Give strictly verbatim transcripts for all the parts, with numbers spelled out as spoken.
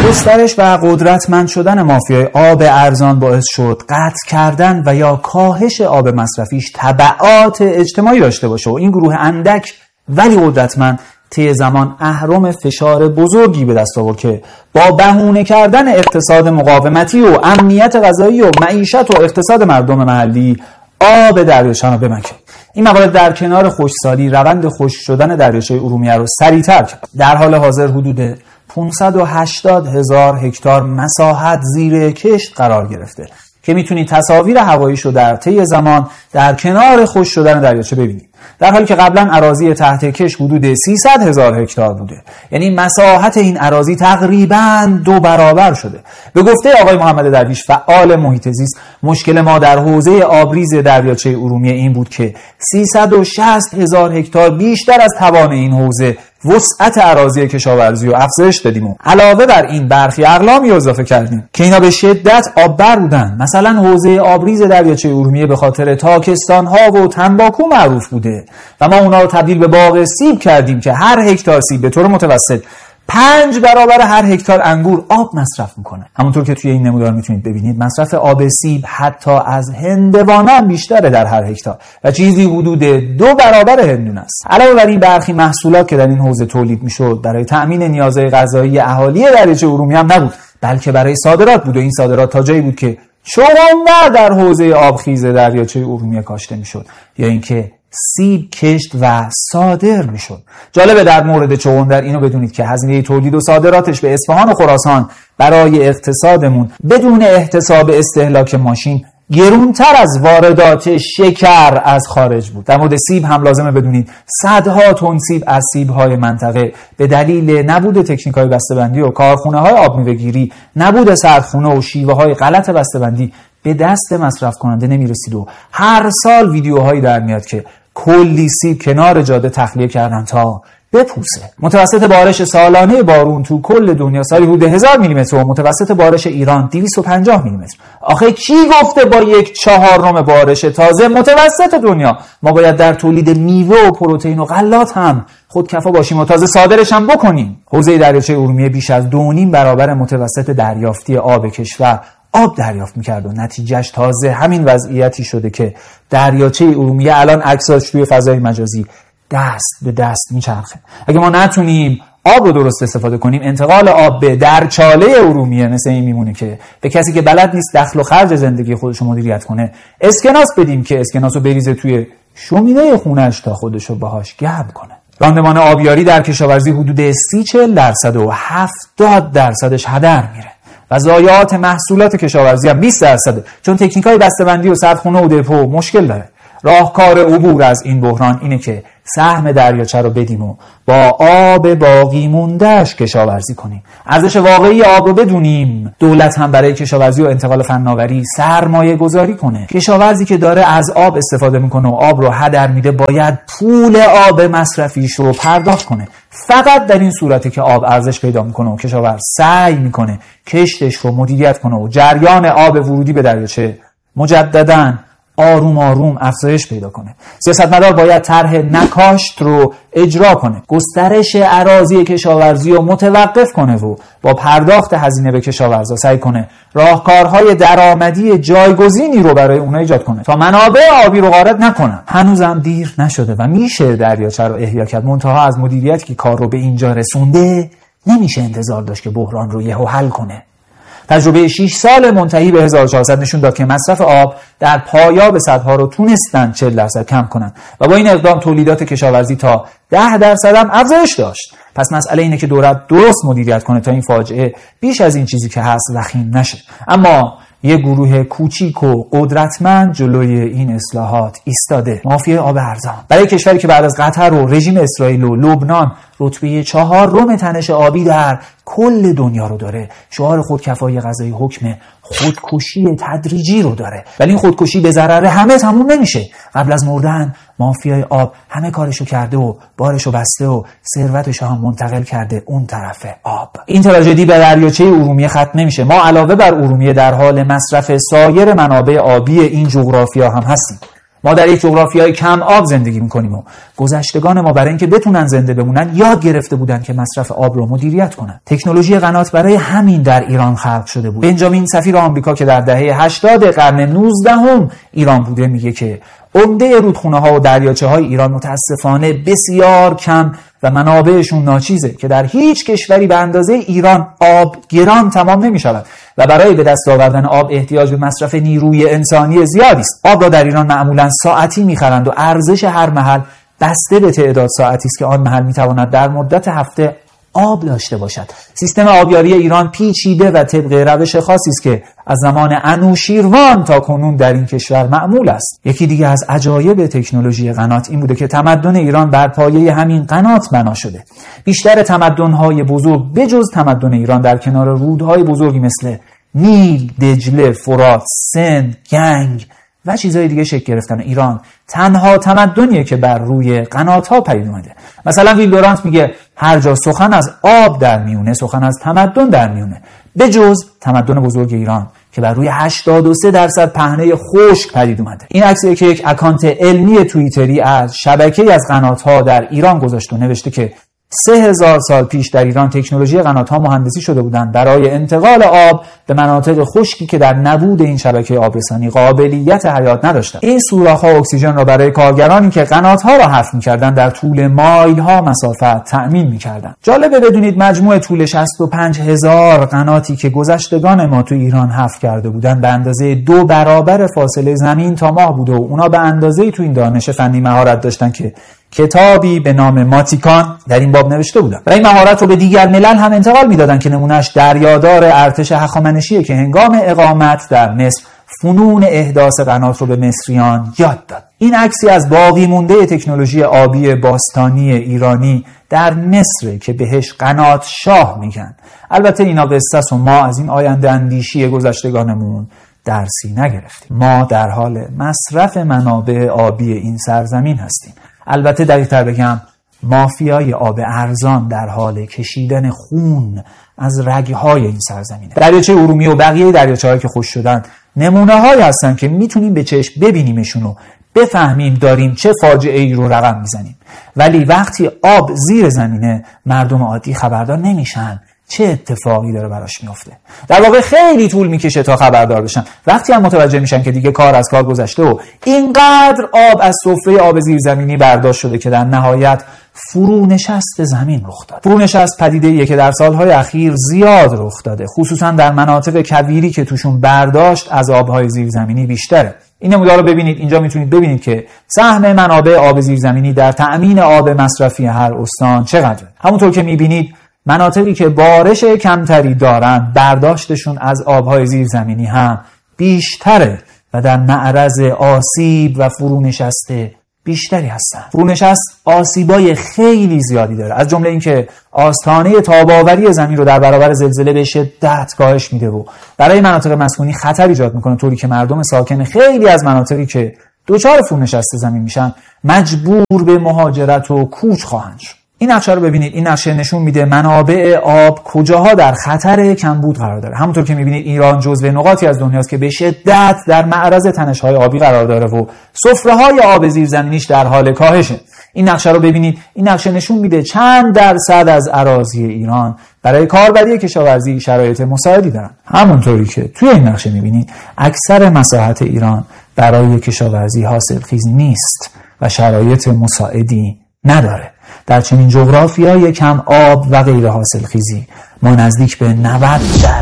گسترش و قدرتمند شدن مافیای آب ارزان باعث شد قطع کردن و یا کاهش آب مصرفیش تبعات اجتماعی داشته باشه و این گروه اندک ولی قدرتمند طی زمان اهرم فشار بزرگی به دست آورد که با بهونه کردن اقتصاد مقاومتی و امنیت غذایی و معیشت و اقتصاد مردم محلی آب دریاچه را بمکه. این موارد در کنار خشکسالی روند خشک شدن دریاچه ارومیه رو سریعتر کرد. در حال حاضر حدود پانصد و هشتاد هزار هکتار مساحت زیر کشت قرار گرفته که میتونید تصاویر هواییش رو در طی زمان در کنار خشک شدن دریاچه ببینید، در حالی که قبلا اراضی تحت کشت حدود سیصد هزار هکتار بوده. یعنی مساحت این اراضی تقریباً دو برابر شده. به گفته آقای محمد درویش فعال محیط زیست، مشکل ما در حوزه آبریز دریاچه ارومیه این بود که سیصد و شصت هزار هکتار بیشتر از توان این حوزه وسعت اراضی کشاورزی و افزایش دادیم و علاوه بر این برخی اقلامی اضافه کردیم که اینا به شدت آببر بودن. مثلا حوزه آبریز دریاچه ارومیه به خاطر تاکستان‌ها و تنباکو معروف بوده و ما اونا رو تبدیل به باغ سیب کردیم که هر هکتار سیب به طور متوسط پنج برابر هر هکتار انگور آب مصرف میکنه. همونطور که توی این نمودار میتونید ببینید مصرف آب سیب حتی از هندوانه هم بیشتره در هر هکتار و چیزی حدود دو برابر هندونه است. علاوه بر این برخی محصولات که در این حوزه تولید میشد برای تأمین نیازهای غذایی اهالی دریاچه ارومیه هم نبود، بلکه برای صادرات بود و این صادرات تا جایی بود که چغندر در حوزه آبخیز دریاچه ارومیه کاشته میشد یا اینکه سیب کشت و صادر میشد. جالبه در مورد چغندر اینو بدونید که هزینه تولید و صادراتش به اصفهان و خراسان برای اقتصادمون بدون احتساب استهلاک ماشین گرونتر از واردات شکر از خارج بود. در مورد سیب هم لازمه بدونید صدها تن سیب از سیب‌های منطقه به دلیل نبود تکنیک‌های بسته‌بندی و کارخونه‌های آب میوه‌گیری، نبود سردخونه و شیوه‌های غلط بسته‌بندی به دست مصرف کننده نمیرسید و هر سال ویدیوهایی در میاد که کلی سیب کنار جاده تخلیه کردن تا بپوسه. متوسط بارش سالانه بارون تو کل دنیا سالی حدود هزار میلیمتر و متوسط بارش ایران دویست و پنجاه میلیمتر. آخه کی گفته با یک چهارم بارش تازه متوسط دنیا ما باید در تولید میوه و پروتئین و غلات هم خودکفا باشیم و تازه صادرش هم بکنیم؟ حوزه دریاچه ارومیه بیش از دو و نیم برابر متوسط دریافتی آب کشور آب دریافت میکرد و نتیجهش تازه همین وضعیتی شده که دریاچه ارومیه الان عکساش توی فضای مجازی دست به دست میچرخه. اگه ما نتونیم آب رو درست استفاده کنیم، انتقال آب به درچاله ارومیه مثل این میمونه که به کسی که بلد نیست دخل و خرج زندگی خودش رو مدیریت کنه اسکناس بدیم که اسکناس رو بریزه توی شومینه خونه‌اش تا خودش رو باهاش گرم کنه. راندمان آبیاری در کشاورزی حدود سی چهل درصد و هفتاد درصدش هدر میره و ضایعات محصولات کشاورزی هم بیست درصد، چون تکنیک‌های بسته‌بندی و سردخونه و دپو مشکل داره. راهکار عبور از این بحران اینه که سهم دریاچه رو بدیم و با آب باقی مونده‌اش کشاورزی کنیم. ارزش واقعی آب رو بدونیم. دولت هم برای کشاورزی و انتقال فناوری سرمایه گذاری کنه. کشاورزی که داره از آب استفاده میکنه و آب رو هدر میده باید پول آب مصرفیش رو پرداخت کنه. فقط در این صورته که آب ارزش پیدا میکنه و کشاورز سعی میکنه کشتش رو مدیریت کنه و جریان آب ورودی به دریاچه مجدداً آروم آروم افزایش پیدا کنه. سیاستمدار باید طرح نکاشت رو اجرا کنه، گسترش اراضی کشاورزی رو متوقف کنه و با پرداخت هزینه به کشاورزا سعی کنه راهکارهای درآمدی جایگزینی رو برای اونها ایجاد کنه تا منابع آبی رو غارت نکنن. هنوزم دیر نشده و میشه دریاچه رو احیا کرد، منتها از مدیریتی که کار رو به اینجا رسونده نمیشه انتظار داشت که بحران رو یهو حل کنه. تجربه شش سال منتهی به هزار و چهارصد نشون داد که مصرف آب در پایاب سدها رو تونستن چهل درصد کم کنن و با این اقدام تولیدات کشاورزی تا ده درصد هم افزایش داشت. پس مسئله اینه که دولت درست مدیریت کنه تا این فاجعه بیش از این چیزی که هست وخیم نشه. اما یک گروه کوچیک و قدرتمند جلوی این اصلاحات ایستاده، مافیای آب ارزان. برای کشوری که بعد از قطر و رژیم اسرائیل و لبنان رتبه چهارم تنش آبی در کل دنیا رو داره، شعار خودکفایی غذایی حکم خودکشی تدریجی رو داره. ولی این خودکشی به ضرر همه تموم نمیشه. قبل از مردن مافیای آب همه کارشو کرده و بارشو بسته و ثروتشو هم منتقل کرده اون طرف آب. این تراژدی به دریاچه ارومیه ختم نمیشه. ما علاوه بر ارومیه در حال مصرف سایر منابع آبی این جغرافیا هم هستیم. ما در یک جغرافیای کم آب زندگی میکنیم و گذشتگان ما برای اینکه بتونن زنده بمونن یاد گرفته بودن که مصرف آب رو مدیریت کنن. تکنولوژی قنات برای همین در ایران خلق شده بود. بنجامین سفیر آمریکا که در دهه هشتاد قرن نوزدهم ایران بوده میگه که عمده رودخونه ها و دریاچه های ایران متاسفانه بسیار کم و منابعشون ناچیزه که در هیچ کشوری به اندازه ایران آب گران تمام نمی شود و برای به دست آوردن آب احتیاج به مصرف نیروی انسانی زیادی است. آب را در ایران معمولا ساعتی می‌خرند و ارزش هر محل بسته به تعداد ساعتی است که آن محل می‌تواند در مدت هفته آب داشته باشد. سیستم آبیاری ایران پیچیده و طبق روش خاصی است که از زمان انوشیروان تا کنون در این کشور معمول است. یکی دیگه از عجایب تکنولوژی قنات این بوده که تمدن ایران بر پایه همین قنات بنا شده. بیشتر تمدن‌های بزرگ بجز تمدن ایران در کنار رودهای بزرگی مثل نیل، دجله، فرات، سند، گنگ و چیزهای دیگه شکل گرفتن. ایران تنها تمدنیه که بر روی قنات‌ها پدید اومده. مثلا ویل دورانت میگه هر جا سخن از آب در میونه سخن از تمدن در میونه، به جز تمدن بزرگ ایران که بر روی هشتاد و سه درصد پهنه خشک پدید اومده. این عکسی که یک اکانت علمی توییتری از شبکه‌ای از قنات‌ها در ایران گذاشته و نوشته که سه هزار سال پیش در ایران تکنولوژی قنات‌ها مهندسی شده بودند برای انتقال آب به مناطق خشکی که در نبود این شبکه آبرسانی قابلیت حیات نداشتند. این سوراخ‌ها اکسیژن را برای کارگرانی که قنات‌ها را حفر می‌کردند در طول مایل‌ها مسافت تأمین می‌کردند. جالبه بدونید مجموع طول شصت و پنج هزار قناتی که گذشتگان ما تو ایران حفر کرده بودند به اندازه دو برابر فاصله زمین تا ماه بوده و اونا به اندازه‌ای تو این دانش فنی مهارت داشتن که کتابی به نام ماتیکان در این باب نوشته بودن. و این مهارت رو به دیگر ملل هم انتقال میدادن که نمونهش دریادار ارتش هخامنشیه که هنگام اقامت در مصر فنون احداث قنات رو به مصریان یاد داد. این عکسی از باقی مونده تکنولوژی آبی باستانی ایرانی در مصر که بهش قنات شاه میگن. البته اینا قصه است و ما از این آینده اندیشی گذشتگانمون درسی نگرفتیم. ما در حال مصرف منابع آبی این سرزمین هستیم. البته دقیق‌تر بگم مافیای آب ارزان در حال کشیدن خون از رگ‌های این سرزمینه. دریاچه ارومیه و بقیه دریاچه‌هایی که خشک شدن نمونه‌هایی هستن که میتونیم به چشم ببینیمشون و بفهمیم داریم چه فاجعه‌ای رو رقم میزنیم. ولی وقتی آب زیر زمینه مردم عادی خبردار نمیشن چه اتفاقی داره براش میفته. در واقع خیلی طول میکشه تا خبردار بشن. وقتی هم متوجه میشن که دیگه کار از کار گذشته و اینقدر آب از سفره آب زیرزمینی برداشت شده که در نهایت فرونشست زمین رخ داد. فرونشست پدیده‌ایه که در سالهای اخیر زیاد رخ داده، خصوصا در مناطق کویری که توشون برداشت از آبهای زیرزمینی بیشتره. این نمودار رو ببینید. اینجا میتونید ببینید که سهم منابع آب زیرزمینی در تأمین آب مصرفی هر استان چقدره. همونطور که میبینید مناطقی که بارش کمتری دارن برداشتشون از آبهای زیرزمینی هم بیشتره و در معرض آسیب و فرونشست بیشتری هستن. فرونشست آسیبای خیلی زیادی داره، از جمله اینکه آستانه تاب‌آوری زمین رو در برابر زلزله به شدت کاهش میده و برای مناطق مسکونی خطر ایجاد میکنه، طوری که مردم ساکن خیلی از مناطقی که دچار فرونشست زمین میشن مجبور به مهاجرت و کوچ خواهند شد. این نقشه رو ببینید. این نقشه نشون میده منابع آب کجاها در خطر کمبود قرار داره. همونطور که میبینید ایران جزو نقاطی از دنیاست که به شدت در معرض تنش‌های آبی قرار داره و سفره‌های آب زیرزمینیش در حال کاهشه. این نقشه رو ببینید. این نقشه نشون میده چند درصد از اراضی ایران برای کاربری کشاورزی شرایط مساعدی دارن. همونطوری که توی این نقشه میبینید اکثر مساحت ایران برای کشاورزی حاصلخیز نیست و شرایط مساعدی نداره. در چنین جغرافیای کم آب و غیر حاصلخیزی ما نزدیک به نود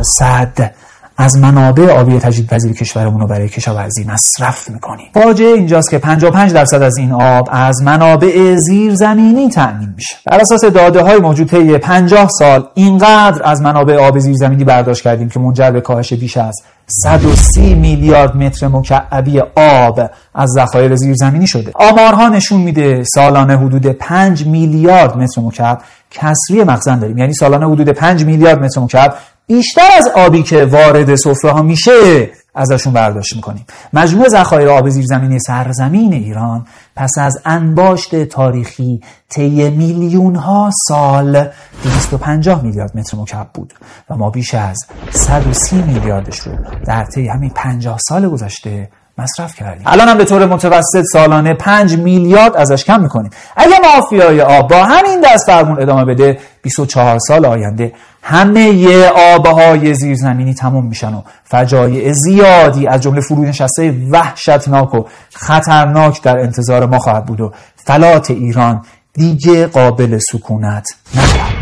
درصد از منابع آبی تجدیدپذیر کشورمون رو برای کشاورزی مصرف میکنیم. فاجعه اینجاست که پنجاه و پنج درصد از این آب از منابع زیرزمینی تأمین میشه. بر اساس داده‌های موجود طی پنجاه سال اینقدر از منابع آب زیرزمینی برداشت کردیم که منجر به کاهش بیش از صد و سی میلیارد متر مکعبی آب از ذخایر زیرزمینی شده. آمارها نشون میده سالانه حدود پنج میلیارد متر مکعب کسری مخزن داریم، یعنی سالانه حدود پنج میلیارد متر مکعب بیشتر از آبی که وارد سفره ها میشه ازشون برداشت میکنیم. مجموع ذخایر آب زیرزمینی سرزمین ایران پس از انباشت تاریخی طی میلیون ها سال دویست و پنجاه میلیارد متر مکعب بود و ما بیش از صد و سی میلیاردش رو در طی همین پنجاه سال گذشته مصرف کردیم. الان هم به طور متوسط سالانه پنج میلیارد ازش کم میکنیم. اگه مافیای آب با همین دست فرمون ادامه بده، بیست و چهار سال آینده همه آبهای زیرزمینی تموم میشن و فجایع زیادی از جمله فرونشستهای وحشتناک و خطرناک در انتظار ما خواهد بود و فلات ایران دیگه قابل سکونت نخواهد.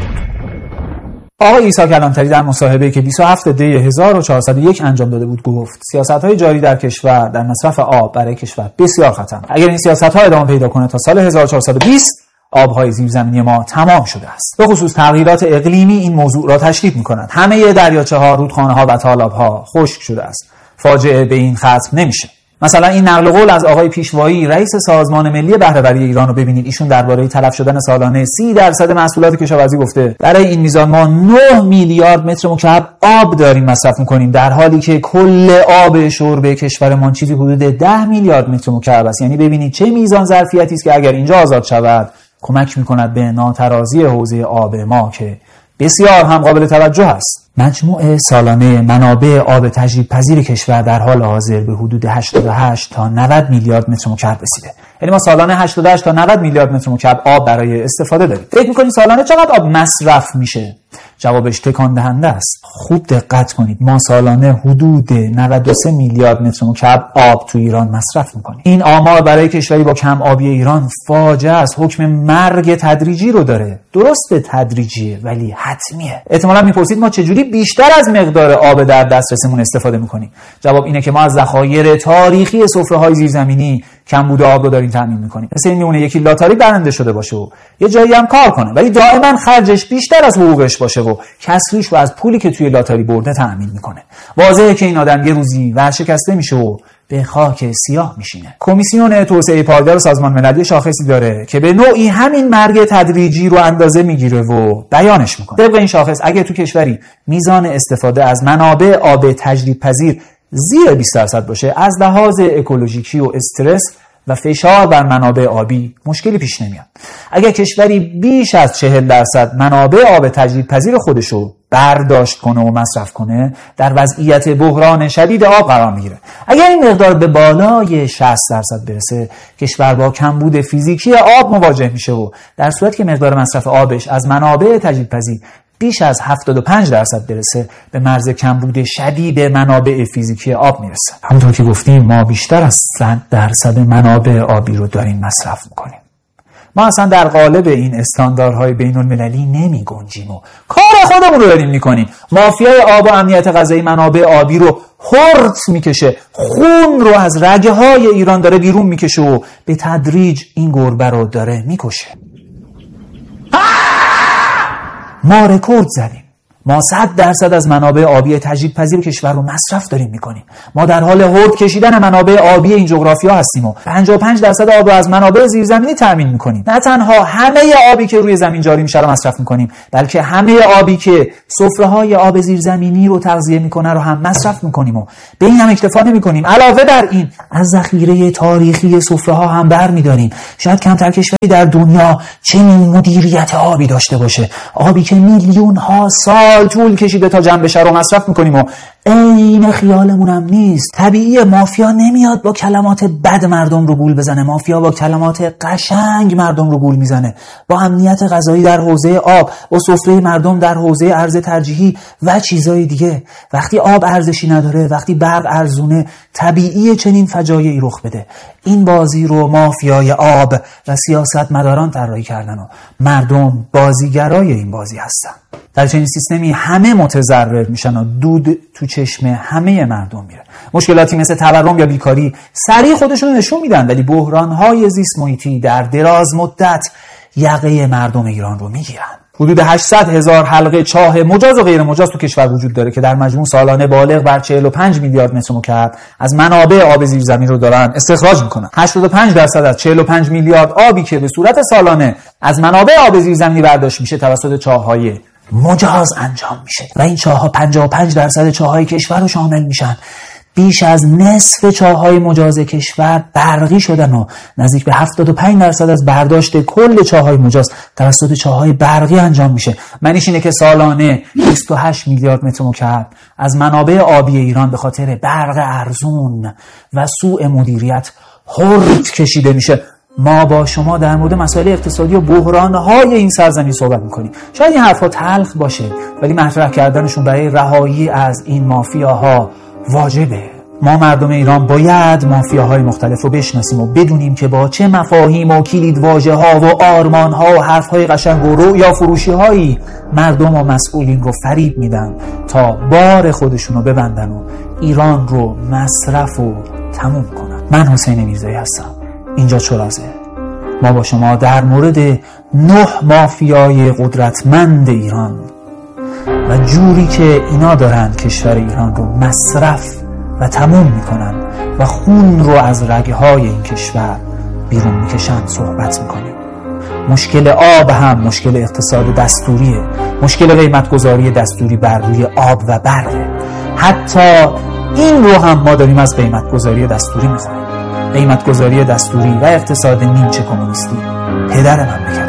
آقای عیسی کلانتری در مصاحبه‌ای که بیست و هفتم دی هزار و چهارصد و یک انجام داده بود گفت سیاست‌های جاری در کشور در مصرف آب برای کشور بسیار خطرناک. اگر این سیاست‌ها ادامه پیدا کنه تا سال هزار و چهارصد و بیست آب‌های زیرزمینی ما تمام شده است. به خصوص تغییرات اقلیمی این موضوع را تشدید می‌کنند. همه دریاچه‌ها، رودخانه‌ها و تالاب‌ها خشک شده است. فاجعه به این ختم نمیشه. مثلا این نقل قول از آقای پیشوایی رئیس سازمان ملی بهره‌وری ایران رو ببینید. ایشون درباره تلف شدن سالانه سی درصد محصولات کشاورزی گفته برای این میزان ما نه میلیارد متر مکعب آب داریم مصرف می‌کنیم، در حالی که کل آب شرب کشورمان چیزی حدود ده میلیارد متر مکعب است. یعنی ببینید چه میزان ظرفیتی است که اگر اینجا آزاد شود کمک می‌کند به ناترازی حوزه آب ما که بسیار هم قابل توجه است. مجموع سالانه منابع آب تجدید پذیر کشور در حال حاضر به حدود هشتاد و هشت تا نود میلیارد متر مکعب رسیده. یعنی ما سالانه هشتاد و هشت تا نود میلیارد متر مکعب آب برای استفاده داریم. فکر می‌کنید سالانه چقدر آب مصرف میشه؟ جوابش تکان دهنده است. خوب دقت کنید، ما سالانه حدود نود و سه میلیارد متر مکعب آب تو ایران مصرف می‌کنیم. این آمار برای کشوری با کم آبی ایران فاجعه است. حکم مرگ تدریجی رو داره. درسته تدریجیه ولی حتمیه. احتمالاً می‌پرسید ما چجوری بیشتر از مقدار آب در دسترسمون استفاده می‌کنیم؟ جواب اینه که ما از ذخایر تاریخی سفره‌های زیرزمینی کمبود آب رو داریم تامین می‌کنیم. مثل این میمونه یکی لاتاری برنده شده باشه و یه جایی هم کار کنه ولی دائما خرجش بیشتر از حقوقش باشه و کسریش رو از پولی که توی لاتاری برده تامین میکنه. واضحه که این آدم یه روزی ورشکسته میشه و به خاک سیاه میشینه. کمیسیون توسعه پایدار سازمان ملل شاخصی داره که به نوعی همین مرگ تدریجی رو اندازه میگیره و بیانش میکنه. طبق این شاخص اگه تو کشوری میزان استفاده از منابع آب تجدیدپذیر زیر بیست درصد باشه، از لحاظ اکولوژیکی و استرس و فشار بر منابع آبی مشکلی پیش نمیاد. اگر کشوری بیش از چهل درصد منابع آب تجدیدپذیر خودشو برداشت کنه و مصرف کنه، در وضعیت بحران شدید آب قرار میگیره. اگر این مقدار به بالای شصت درصد برسه، کشور با کمبود فیزیکی آب مواجه میشه و در صورت که مقدار مصرف آبش از منابع تجدیدپذیر بیش از هفتاد و پنج درصد برسه، به مرز کمبود شدید منابع فیزیکی آب میرسه. همونطور که گفتیم ما بیشتر از صد درصد منابع آبی رو داریم مصرف میکنیم. ما اصلا در قالب این استانداردهای بین المللی نمی گنجیم و کار خودمون رو داریم میکنیم. مافیای آب و امنیت غذایی منابع آبی رو هرت میکشه، خون رو از رگه های ایران داره بیرون میکشه و به تدریج این گربه رو داره میکشه. ما رکورد زدیم. ما صد درصد از منابع آبی تجدیدپذیر کشور رو مصرف داریم میکنیم. ما در حال هرد کشیدن منابع آبی این جغرافیا هستیم و پنجاه و پنج درصد آب رو از منابع زیرزمینی تامین میکنیم. نه تنها همه آبی که روی زمین جاری میشه رو مصرف میکنیم، بلکه همه آبی که سفره‌های آب زیرزمینی رو تغذیه میکنه رو هم مصرف میکنیم و به این هم اکتفا نمیکنیم. علاوه بر این از ذخیره تاریخی سفره‌ها هم برمی‌داریم. شاید کمتر کشوری در دنیا چنین مدیریت آبی داشته باشه. آبی که میلیون ها سال طول کشیده تا جمع بشه رو مصرف میکنیم و عین خیالمون هم نیست. طبیعی مافیا نمیاد با کلمات بد مردم رو گول بزنه. مافیا با کلمات قشنگ مردم رو گول میزنه. با امنیت غذایی در حوزه آب، با سفره مردم در حوزه ارز ترجیحی و چیزای دیگه. وقتی آب ارزشی نداره، وقتی برق ارزونه، طبیعی چنین فجایعی رخ بده. این بازی رو مافیای آب و سیاستمداران طراحی کردن و مردم بازیگرای این بازی هستن. در چنین سیستمی همه متضرر میشن و دود تو چشم همه مردم میره. مشکلاتی مثل تورم یا بیکاری سریع خودشون نشون میدن، ولی بحران‌های زیست محیطی در دراز مدت یقه مردم ایران رو میگیرن. حدود هشتصد هزار حلقه چاه مجاز و غیر مجاز تو کشور وجود داره که در مجموع سالانه بالغ بر چهل و پنج میلیارد متر مکعب از منابع آب زیرزمین رو دارن استخراج میکنن. هشتاد و پنج درصد از چهل و پنج میلیارد آبی که به صورت سالانه از منابع آب زیرزمینی برداشت میشه توسط چاه‌های مجاز انجام میشه و این چاه‌ها پنجاه و پنج درصد چاه‌های کشور رو شامل میشن. بیش از نصف چاه‌های مجاز کشور برقی شدن و نزدیک به هفتاد و پنج درصد از برداشت کل چاه‌های مجاز توسط چاه‌های برقی انجام میشه. معنیش اینه که سالانه بیست و هشت میلیارد متر مکعب از منابع آبی ایران به خاطر برق ارزون و سوء مدیریت هرد کشیده میشه. ما با شما در مورد مسائل اقتصادی و بحران‌های این سرزمین صحبت می‌کنیم. شاید این حرفا تلخ باشه، ولی مطرح کردنشون برای رهایی از این مافیاها واجبه. ما مردم ایران باید مافیاهای مختلف رو بشناسیم و بدونیم که با چه مفاهیم و کلیدواژه‌ها و آرمان‌ها و حرف‌های قشنگ و رؤیا فروشی‌هایی مردم و مسئولین رو فریب میدن تا بار خودشون رو ببندن و ایران رو مصرف و تموم کنن. من حسین میرزایی هستم. اینجا چرازه. ما با شما در مورد نه مافیای قدرتمند ایران و جوری که اینا دارن کشور ایران رو مصرف و تموم میکنن و خون رو از رگهای این کشور بیرون میکشن صحبت میکنیم. مشکل آب هم مشکل اقتصاد دستوریه، مشکل قیمتگذاری دستوری بر روی آب و برقه. حتی این رو هم ما داریم از قیمتگذاری دستوری میخوریم. قیمتگذاری دستوری و اقتصاد نیمچه کمونیستی پدر مملکت.